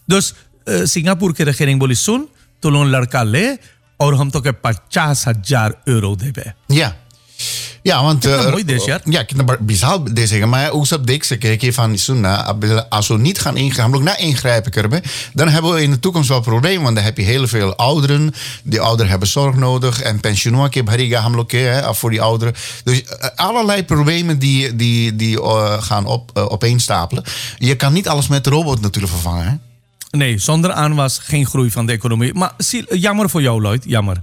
Dus Singapore की regering बोली सुन तो लोन लड़का ले और हम तो के 50,000 euro देवे. Ja. Ja, want... mooi deze jaar. Ja, bizar deze jaar. Maar ook op deze keer van Sunna, als we niet gaan ingrijpen kunnen, dan hebben we in de toekomst wel problemen. Want dan heb je heel veel ouderen. Die ouderen hebben zorg nodig. En pensioen voor die ouderen. Dus allerlei problemen die gaan opeenstapelen. Je kan niet alles met de robot natuurlijk vervangen, hè? Nee, zonder aanwas geen groei van de economie. Maar jammer voor jou, Lloyd. Jammer.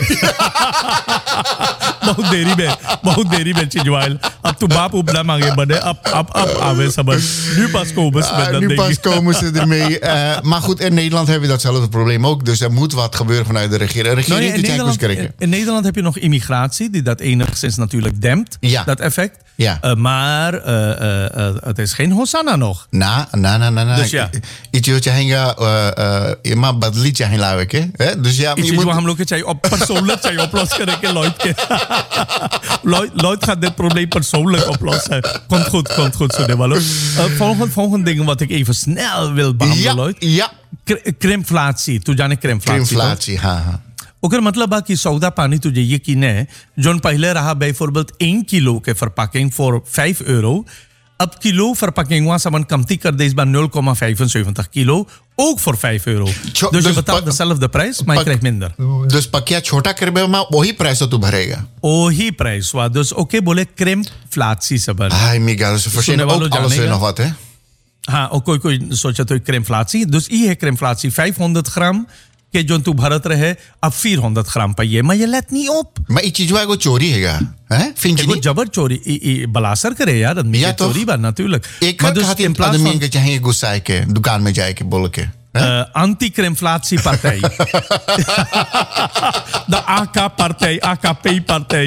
बहुत देरी में चिजवाइल अब तो बाप उपला मांगे बने अब आवे समझ nu pas komen ze ermee. Maar goed, in Nederland hebben we datzelfde probleem ook. Dus er moet wat gebeuren vanuit de regering. In Nederland heb je nog immigratie die dat enigszins natuurlijk dempt, dat effect. Ja. Maar het is geen Hosanna nog. Dus ja. Iets hangen, maar badlietje hangen lauweke. Dus ja, je moet hem ook op persoonlijk oplossen krijgen, Lloyd gaat dit probleem persoonlijk oplossen. Komt goed, zo Devalo. Volgende ding wat ik even snel wil behandelen, Lloyd. Ja. Krimflatie. Toen जाने krimflatie. हाँ. ओकर मतलब है कि सौदा पानी तुझे यकीन है जोन पहले रहा bijvoorbeeld 1 kilo के verpakking voor €5 अब kilo verpakking वहां सामान कमती कर दे इस बार 0,75 kilo ook voor €5 dus je betaalt dezelfde prijs maar je krijgt minder dus pakket छोटा करबे में वही प्राइस तो तू भरेगा वही प्राइस हुआ dus ओके बोले krimflatie सब हाय मिगा dus verzinnen ook alles weer nog wat hè हाँ और कोई सोचा तो krimflatie dus ये है krimflatie 500 gram के जो तू भरत रहे अब 400 gram पर ये मैं ये let नहीं op maar iets जो है वो चोरी हैगा हैं फिर वो जबर चोरी बलासर करे यार आदमी की चोरी बा natuurlijk maar dus in plaats van que चाहे गुस्सा के दुकान में जाए के बोल के anti-krimflatiepartij de AK-partij AKP-partij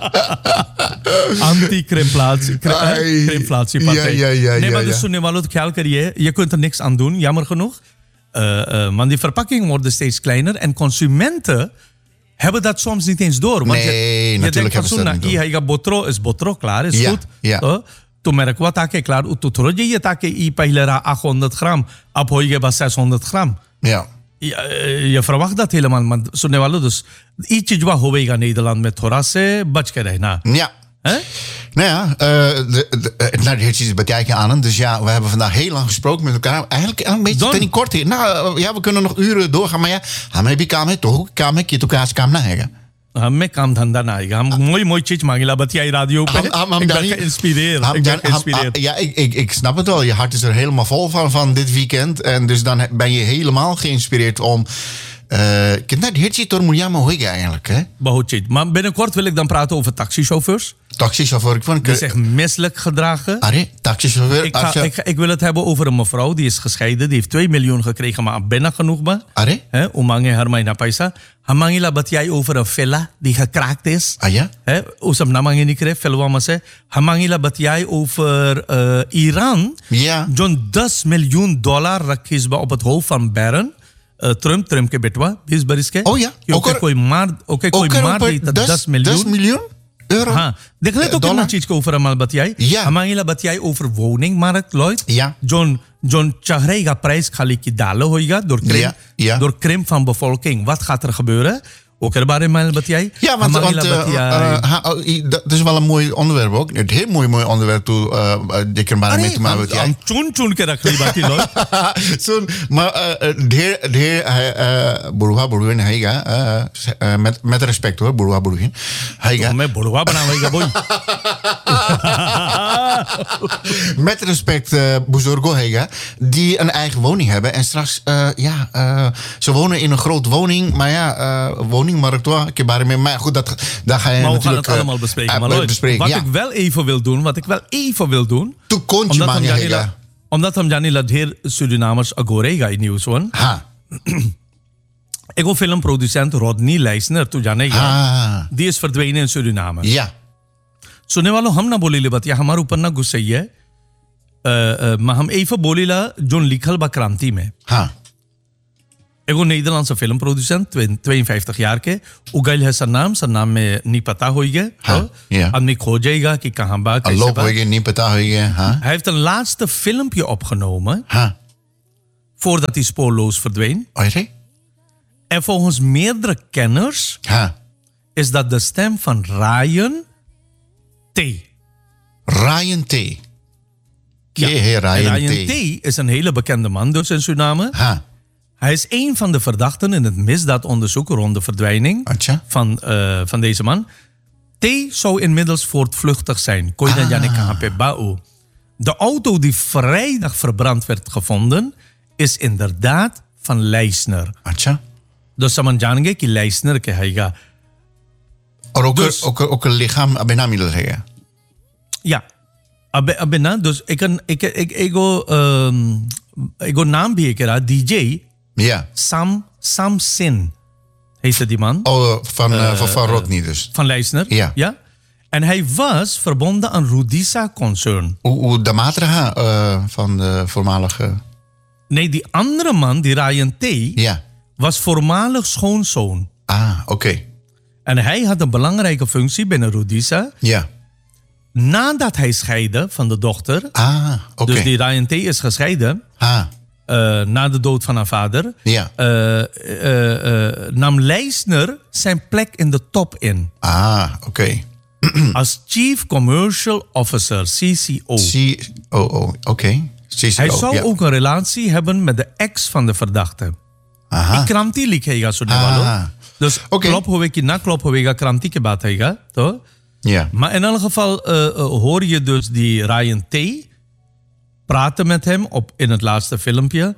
anti-krimflatiepartij nee maar dus सुनने वालों तो ख्याल करिए je kunt er niks aan doen jammer genoeg want die verpakkingen worden steeds kleiner en consumenten hebben dat soms niet eens door. Want nee, natuurlijk hebben ze dat niet door. Je botro is botro, klaar, is goed. Ja. तो मेरे को ताकि क्लार तो थोड़ा जाइए ताकि ई पहले रहा 800 gram अब होएगा बस 600 gram ja ये verwacht dat helemaal maar सुनने वालों dus ई चीज वा होवेगा Nederland में थोड़ा से बच के रहना ja nou ja, naar de heertjes bekijken aan. Dus ja, we hebben vandaag heel lang gesproken met elkaar. Eigenlijk een beetje ten kort hier. Nou ja, we kunnen nog uren doorgaan. Maar ja, हमें भी काम है तो काम है कि तो आज काम ना हैगा. हमें काम धंधा ना आएगा हम मोई चीज मांगेला बतियाई रेडियो पे ik ben geïnspireerd ja ik snap het wel je hart is er helemaal vol van dit weekend en dus dan ben je helemaal geïnspireerd om कितना ढेर चीज तो मुझे में होएगा eigenlijk hè बहुत चीज maar binnenkort wil ik dan praten over taxichauffeurs die zich misselijk gedragen. Taxichauffeur. Ik wil het hebben over een mevrouw die is gescheiden. Die heeft 2 miljoen gekregen, maar bijna genoeg ba. Umange hermaina paisa. Hamangila batjai over een villa die gekraakt is. Ja? Usam namangi niet kreeg, felwama se. Hamangila batjai over Iran. Ja. John $10 miljoen rakis ba op het hoofd van Barron. Trump ke betwa, 20 baris ke. Oh ja. कोई मार देता 10 miljoen euro. हाँ देख ले तो कितना चीज को ऊपर अमल बतियाई हमारी ला बतियाई ओवर वोनिंग मारक लॉयड जोन चेहरेगा prijs खाली की डालो होएगा door krimp van bevolking wat gaat er gebeuren ook er bare mal batiai ja want dat is wel een mooi onderwerp ook een heel mooi onderwerp toe dikker maar mee te maken batiai chun ke rakh li bati loy सुन ढेर बुढ़वा बुढ़िन हैगा met respect hoor बुढ़वा बुढ़िन हैगा मैं बुढ़वा बनावेगा boy met respect बुजुर्गो हैगा die een eigen woning hebben en straks ze wonen in een grote woning maar ja woningmarkt hoor maar goed daar ga je maar natuurlijk we gaan het allemaal bespreken maar wat ik wel even wil doen toen kon je maar niet omdat हम जाने ला ढेर Surinamers agoreगा in nieuws one हाँ एगो film producer Rodney लाइसनर तू जानेगा दी is verdwenen in Suriname ja सुनने वालों हम ना बोले ले बतिया हमारे ऊपर ना गुस्से है हम even बोलेला जोन लिखल बा क्रांति में हाँ एगो Nederlandse filmproducent 52 jaar के उगल है zijn naam में नहीं पता होएगा आदमी खोजेगा कि कहां बा कैसे बा hij heeft een laatste filmpje opgenomen voordat hij spoorloos verdween. Oké. En volgens meerdere kenners is dat de stem van Ryan T. Ryan T. Ryan T. is een hele bekende man dus in Suriname. Hij is een van de verdachten in het misdaadonderzoek rond de verdwijning van deze man. T zou inmiddels voortvluchtig zijn. De auto die vrijdag verbrand werd gevonden is inderdaad van Leisner. Dus Samanjange ki Leisner ke haiga. Ook een lichaam abenamidel hega. Ja. Abena, dus ik go naam biekera DJ. Ja. Sam Sin heette die man. Van Rodney dus. Van Leisner. Ja. En hij was verbonden aan Rudisa Concern. De Matra van de voormalige... Nee, die andere man, die Ryan T. was voormalig schoonzoon. Oké. En hij had een belangrijke functie binnen Rudisa. Ja. Nadat hij scheidde van de dochter. Oké. Dus die Ryan T. is gescheiden. Na de dood van haar vader. Ja. Nam Leisner zijn plek in de top in. Oké. Als Chief Commercial Officer, CCO. Oké. Hij zou ook een relatie hebben met de ex van de verdachte. Ik kramti likhega so Dus klopt hoe ik na klopt hoe ik kramti ke baat hega, toch? Ja. Maar in elk geval hoor je dus die Ryan T. praten met hem in het laatste filmpje.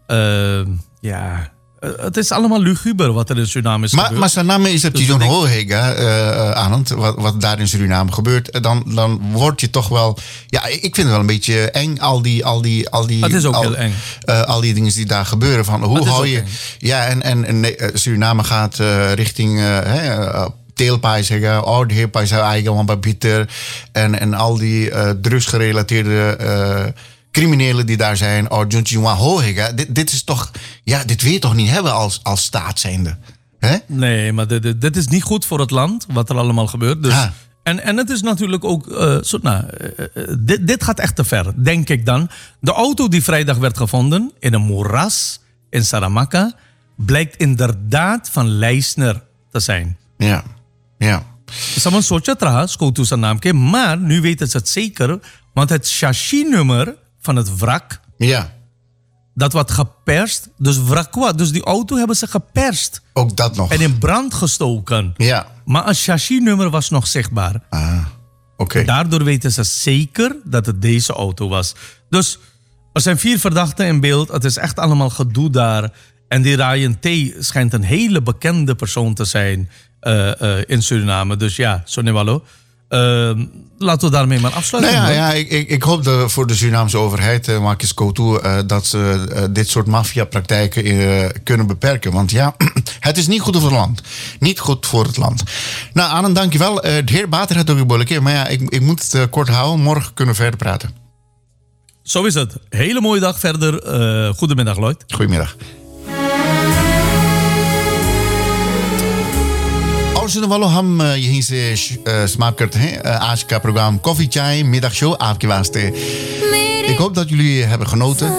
Het is allemaal luguber wat er in Suriname is gebeurd. Maar Suriname is het Tijon Hohega, Anand, wat daar in Suriname gebeurt. Dan word je toch wel... Ja, ik vind het wel een beetje eng, al die het is ook heel eng. Al die dingen die daar gebeuren. Van, hoe hou je... Eng. Ja, en Suriname gaat richting... teelpaai zeggen, de heerpaai zou eigenlijk wel Pieter. En al die drugsgerelateerde... criminelen die daar zijn, dit is toch, dit wil je toch niet hebben als staat zijnde? Hè? Nee, maar dit is niet goed voor het land, wat er allemaal gebeurt. Dus, en het is natuurlijk ook, dit gaat echt te ver, denk ik dan. De auto die vrijdag werd gevonden in een moeras in Saramacca, blijkt inderdaad van Leisner te zijn. Ja. Saman Sochatra, Skotu zijn naamke, maar nu weten ze het zeker, want het chassis-nummer van het wrak. Ja. Dat wordt geperst. Dus wrakwa. Dus die auto hebben ze geperst. Ook dat nog. En in brand gestoken. Ja. Maar een chassisnummer was nog zichtbaar. Oké. Daardoor weten ze zeker dat het deze auto was. Dus er zijn 4 verdachten in beeld. Het is echt allemaal gedoe daar. En die Ryan T. schijnt een hele bekende persoon te zijn in Suriname. Dus ja, Sonewalo. Laten we daarmee maar afsluiten. Ik hoop voor de Surinaamse overheid, Marcus Coutu, dat ze dit soort maffiapraktijken kunnen beperken. Want ja, het is niet goed voor het land. Niet goed voor het land. Nou, Anand, dankjewel. De heer Bater had ook een bolle keer. Maar ja, ik moet het kort houden. Morgen kunnen we verder praten. Zo is het. Hele mooie dag verder. Goedemiddag, Lloyd. Goedemiddag. Als we wel ham यहीं से समाप्त करते हैं आज का programme coffee चाय middagshow आपके वास्ते. Ik hoop dat jullie hebben genoten.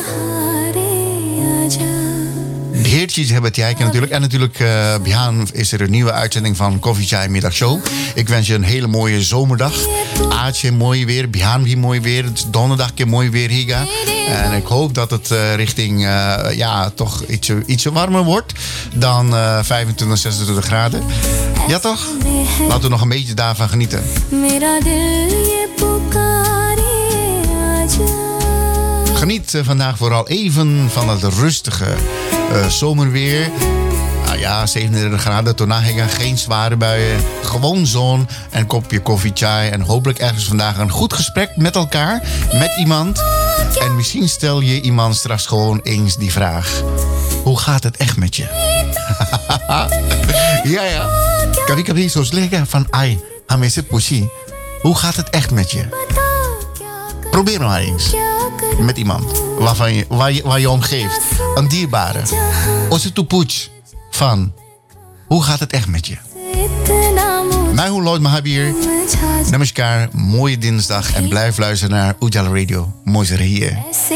Heer चीज hebben te kijken natuurlijk. En natuurlijk, Bihaan is er een nieuwe uitzending van Koffie Chai Middagshow. Ik wens je een hele mooie zomerdag. Aatje mooi weer, Bihaan wie mooi weer. Het is donderdag keer mooi weer higa. En ik hoop dat het richting toch ietsje warmer wordt dan 25, 26 graden. Ja toch? Laten we nog een beetje daarvan genieten. Geniet vandaag vooral even van het rustige zomerweer. Nou ja, 37 graden, tonahega, geen zware buien. Gewoon zon en kopje koffie, chai. En hopelijk ergens vandaag een goed gesprek met elkaar, met iemand. En misschien stel je iemand straks gewoon eens die vraag. Hoe gaat het echt met je? Ja. Kami zo zeggen van ai, hamese pushi. Hoe gaat het echt met je? Probeer maar eens. Met iemand waar je om geeft. Een dierbare. Ositupuch van hoe gaat het echt met je? Mij hoe Lloyd Mahabir. Namaskar, mooie dinsdag en blijf luisteren naar Ujala Radio. Mooi hier.